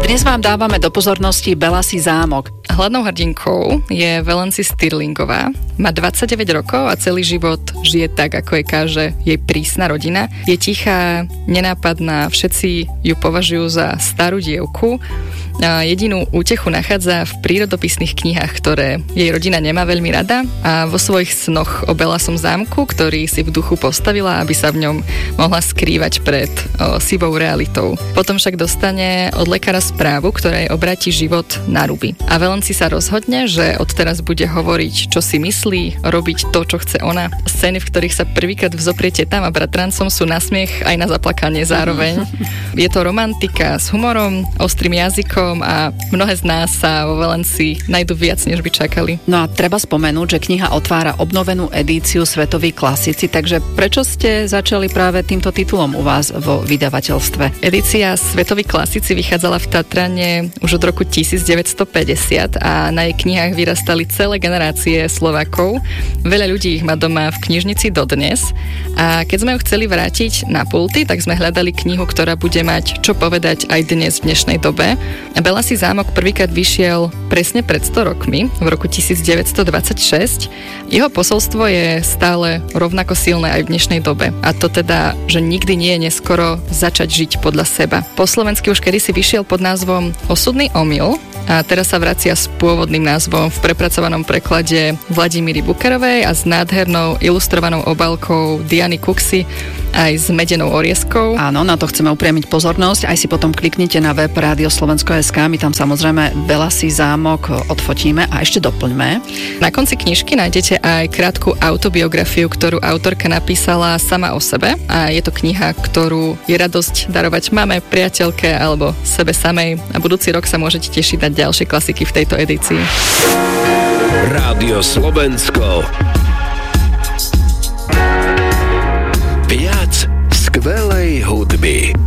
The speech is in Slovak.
Dnes vám dávame do pozornosti Belasí zámok. Hlavnou hrdinkou je Valency Stirlingová. Má 29 rokov a celý život žije tak, ako jej káže jej prísna rodina. Je tichá, nenápadná, všetci ju považujú za starú dievku. Jedinú útechu nachádza v prírodopisných knihách, ktoré jej rodina nemá veľmi rada, a vo svojich snoch o Belasom zámku, ktorý si v duchu postavila, aby sa v ňom mohla skrývať pred sivou realitou. Potom však dostane od lekára správu, ktorá jej obráti život na ruby. A Valency sa rozhodne, že odteraz bude hovoriť, čo si myslí, robiť to, čo chce ona. Scény, v ktorých sa prvýkrát vzoprie tetám a bratrancom, sú na smiech aj na zaplakanie zároveň. Je to romantika s humorom, ostrým jazykom a mnohé z nás sa vo Valency nájdu viac, než by čakali. No a treba spomenúť, že kniha otvára obnovenú edíciu Svetoví klasici, takže prečo ste začali práve týmto titulom u vás vo vydavateľstve? Edícia Svetoví klasici vychádzala v Tatrane už od roku 1950 a na jej knihách vyrastali celé generácie Slovákov. Veľa ľudí ich má doma v knižnici dodnes, a keď sme ju chceli vrátiť na pulty, tak sme hľadali knihu, ktorá bude mať čo povedať aj dnes v dnešnej dobe. Belasí zámok prvýkrát vyšiel presne pred 100 rokmi, v roku 1926. Jeho posolstvo je stále rovnako silné aj v dnešnej dobe. A to teda, že nikdy nie je neskoro začať žiť podľa seba. Po slovensky už kedysi vyšiel pod názvom Osudný omyl a teraz sa vracia s pôvodným názvom v prepracovanom preklade Vladimíry Bukarovej a s nádhernou ilustrovanou obálkou Diany Kuksy aj s medenou orieskou. Áno, na to chceme upriamiť pozornosť. Aj si potom kliknite na web Rádio Slovensko.sk. My tam samozrejme Belasí zámok odfotíme a ešte doplňme. Na konci knižky nájdete aj krátku autobiografiu, ktorú autorka napísala sama o sebe, a je to kniha, ktorú je radosť darovať mame, priateľke alebo sebe samej, a budúci rok sa môžete tešiť na ďalšie klasiky v tejto edícii. Rádio Slovensko.